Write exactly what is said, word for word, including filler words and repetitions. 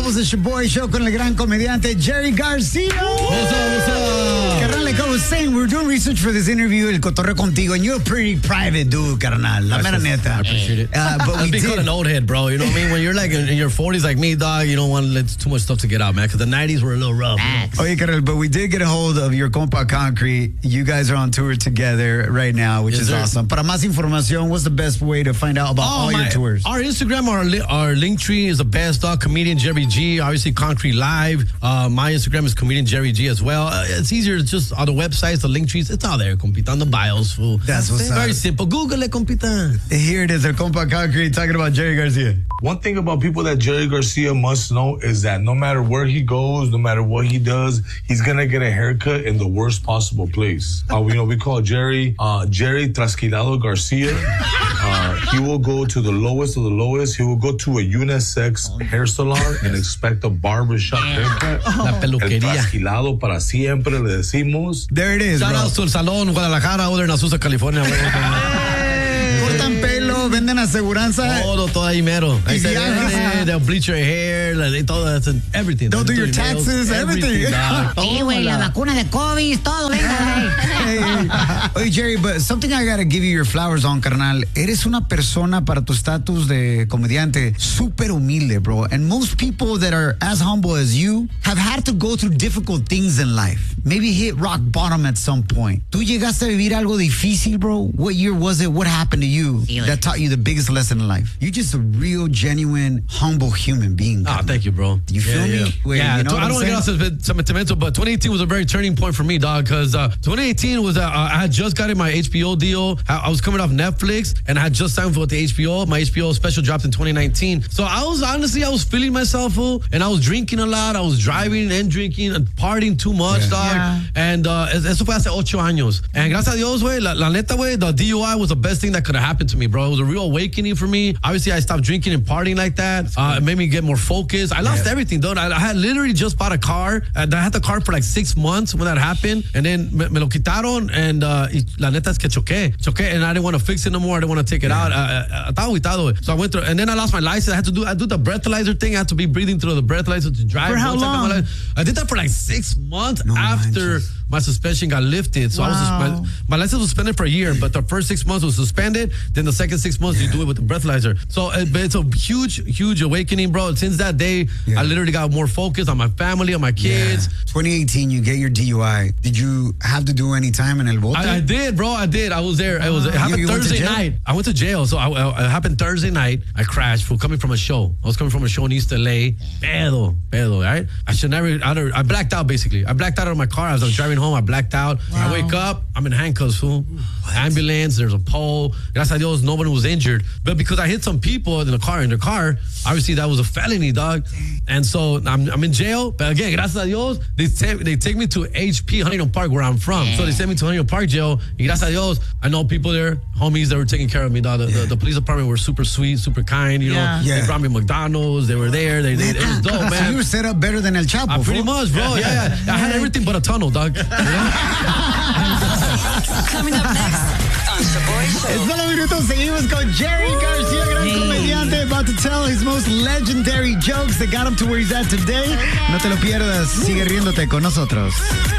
regresamos a Shaboy Show con el gran comediante Jerry Garcia. What's up, what's up? Carnal, like I was saying, we're doing research for this interview, El Cotorreo Contigo, and you're a pretty private dude, carnal. La mera neta. I appreciate it. Uh, but we be did. called an old head, bro. You know what I mean? When you're like in, in your forties like me, dog, you don't want to let too much stuff to get out, man, because the nineties were a little rough. Oh, yeah, carnal, but we did get a hold of your compa Concrete. You guys are on tour together right now, which Yes, is sir. awesome. Para más información, what's the best way to find out about Oh, all my, your tours? Our Instagram, our li- our link tree is the best, dog. Comedian Jerry G, obviously Concrete Live. Uh, my Instagram is Comedian Jerry G as well. Uh, it's easier, it's just on the websites, the link trees, it's all there, compita, on the bios, fool. That's what's Very up. simple. Google it, compita. Here it is, El compa Concrete talking about Jerry Garcia. One thing about people that Jerry Garcia must know is that no matter where he goes, no matter what he does, he's gonna get a haircut in the worst possible place. Uh, you know, we call Jerry uh, Jerry Trasquilado Garcia. Uh, he will go to the lowest of the lowest. He will go to a unisex hair salon and expect a barbershop haircut. La El peluquería. Trasquilado para siempre, le decimos. There it is, Shout bro. out to El Salón, Guadalajara, over there in Azusa, California. Cortan pelo, venden aseguranza. Todo, todo ahí mero. Ahí Y está, viajes. they'll bleach your hair, like, todo, that's everything. They'll do your nails, taxes, everything. dog. Sí, güey, la vacuna de COVID, todo, venga, güey. Hey, oye, Jerry, but something I gotta give you your flowers on, carnal. Eres una persona para tu estatus de comediante súper humilde, bro. And most people that are as humble as you have had to go through difficult things in life. Maybe hit rock bottom at some point. ¿Tú llegaste a vivir algo difícil, bro? What year was it? What happened to you Sí, güey. that taught you the biggest lesson in life? You're just a real, genuine, humble human being. Oh, carnal. thank you, bro. You feel yeah, me? Yeah, Wait, yeah you know t- what I I'm don't want to get saying? off sentimental, but twenty eighteen was a very turning point for me, dog, because uh, twenty eighteen was, uh, I had just gotten my H B O deal. I, I was coming off Netflix, and I had just signed with the H B O. My H B O special dropped in twenty nineteen. So I was, honestly, I was feeling myself, fool, and I was drinking a lot. I was driving and drinking and partying too much, Yeah. dog. Yeah. And uh, eso fue hace ocho años. And gracias a Dios, güey, la, la neta, güey, the D U I was the best thing that could have happened to me, bro. It was a real awakening for me. Obviously, I stopped drinking and partying like that. Uh, it made me get more focused. I lost Yeah. everything, though. I, I had literally just bought a car. And I had the car for like six months when that happened. And then me, me lo quitaron. And uh, y la neta es que choqué. Choqué. And I didn't want to fix it no more. I didn't want to take it out. I, I, estaba agüitado, güey. So I went through. And then I lost my license. I had to do I do the breathalyzer thing. I had to be breathing through the breathalyzer to drive. For how Once I got my long? license- I did that for like six months No after manches. my suspension got lifted. So I was Wow. my, my license was suspended for a year, but the first six months was suspended. Then the second six months you do it with the breathalyzer. So uh, but it's a huge, huge awakening, bro. Since that day, Yeah. I literally got more focused on my family, on my kids. Yeah. twenty eighteen, you get your D U I. Did you have to do any time in El Bote? I, I did, bro. I did. I was there. It was. It happened you went to Thursday jail? night. I went to jail. So I, I, it happened Thursday night. I crashed for coming from a show. I was coming from a show in East L A. Pedo, pedo, right? I should never. I, don't, I blacked out basically. I blacked out of my car. As I was driving home, I blacked out. I wake up. I'm in handcuffs, fool. Ambulance. There's a pole. Gracias a Dios, nobody was injured. But because I hit some people in the car, in their car, obviously that was a felony, dog. And so I'm, I'm in jail. But again, gracias a Dios, they take they take me to H P Huntington Park, where I'm from. So they sent me to Huntington Park jail. Y gracias a Dios, I know people there, homies that were taking care of me, dog. The, the, the police department were super sweet, super kind. You know, Yeah. Yeah. they brought me McDonald's. They were there. They, they it was dope, So man. you were set up better than El Chapo. Uh, pretty fool. much, bro. Yeah, yeah. I had everything but a tunnel, dog. You know? Coming up next on Shaboy Show. En solo minutos seguimos con Jerry Garcia, gran Sí. comediante, about to tell his most legendary jokes that got him to where he's at today. No te lo pierdas, sigue riéndote con nosotros.